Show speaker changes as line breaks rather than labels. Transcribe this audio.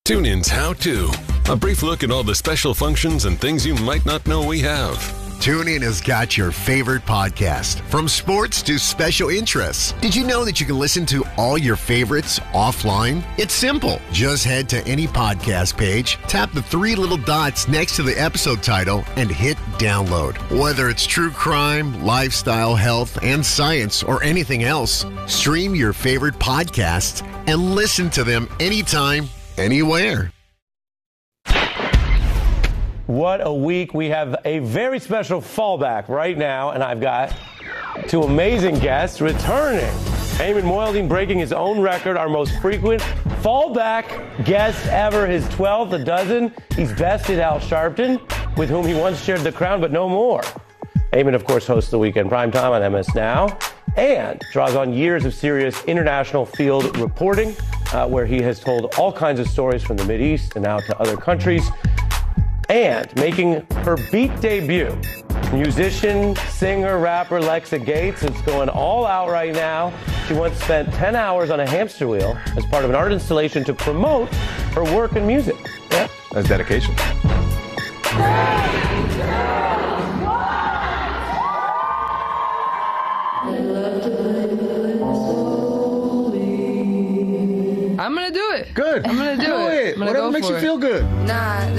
TuneIn's How To. A brief look at all the special functions and things you might not know we have.
TuneIn has got your favorite podcast, from sports to special interests. Did you know that you can listen to all your favorites offline? It's simple. Just head to any podcast page, tap the three little dots next to the episode title, and hit download. Whether it's true crime, lifestyle, health, and science, or anything else, stream your favorite podcasts and listen to them anytime, anywhere.
What a week. We have a very special fallback right now, and I've got two amazing guests returning. Eamon Moilding breaking his own record, our most frequent fallback guest ever, his 12th a dozen. He's bested Al Sharpton, with whom he once shared the crown, but no more. Eamon, of course, hosts the Weekend Primetime on MS Now and draws on years of serious international field reporting, where he has told all kinds of stories from the Mideast and out to other countries. And making her Beat debut, musician, singer, rapper Lexa Gates. It's going all out right now. She once spent 10 hours on a hamster wheel as part of an art installation to promote her work and music. Yeah,
that's dedication.
I'm gonna do it.
Good.
I'm gonna do it.
Whatever makes you feel good.
Nah.